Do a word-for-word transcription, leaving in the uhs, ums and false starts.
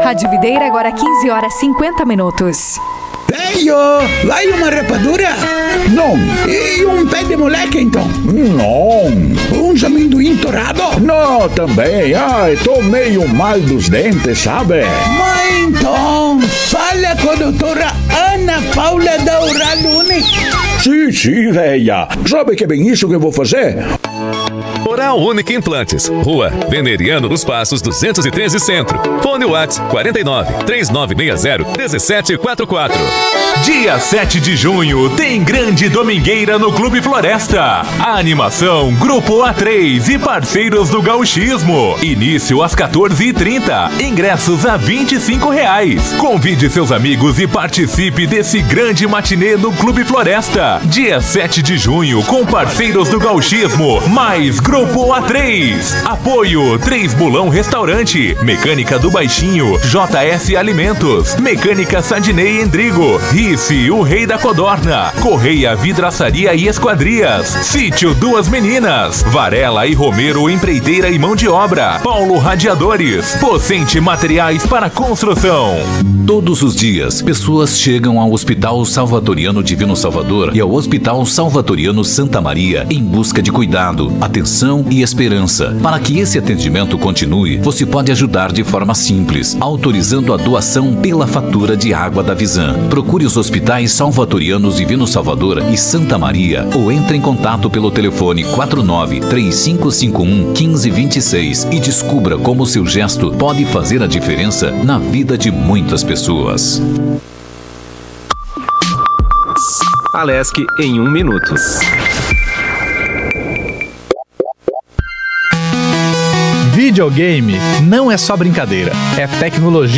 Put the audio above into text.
Rádio Videira, agora quinze horas e cinquenta minutos. Velho, vai uma rapadura? Não. E um pé de moleque, então? Não. Um amendoim torrado? Não, também. Ai, tô meio mal dos dentes, sabe? Mas então, fala com a doutora Ana Paula da Oral Unique. Sim, sim, véia. Sabe que é bem isso que eu vou fazer? Oral Unique Implantes, Rua Veneriano dos Passos, duzentos e treze Centro. Fone WhatsApp quarenta e nove, três nove seis zero, um sete quatro quatro. Dia sete de junho tem grande domingueira no Clube Floresta. A animação Grupo A três e parceiros do gauchismo. Início às quatorze e trinta. Ingressos a vinte e cinco reais. Convide seus amigos e participe desse grande matinê no Clube Floresta. Dia sete de junho com parceiros do gauchismo, mais Grupo A três. Apoio três Bulão Restaurante, Mecânica do Baixinho, J S Alimentos, Mecânica Sadinei Endrigo, Rice, o Rei da Codorna, Correia Vidraçaria e Esquadrias, Sítio Duas Meninas, Varela e Romero Empreiteira e Mão de Obra, Paulo Radiadores, Pocente Materiais para Construção. Todos os dias, pessoas chegam ao Hospital Salvatoriano Divino Salvador e ao Hospital Salvatoriano Santa Maria em busca de cuidado, atenção e esperança. Para que esse atendimento continue, você pode ajudar de forma simples, autorizando a doação pela fatura de água da Visan. Procure os hospitais Salvatorianos Divino Salvador e Santa Maria ou entre em contato pelo telefone quatro nove, três cinco cinco um, um cinco dois seis e descubra como seu gesto pode fazer a diferença na vida de muitas pessoas. Alesc em um minuto. Videogame não é só brincadeira, é tecnologia.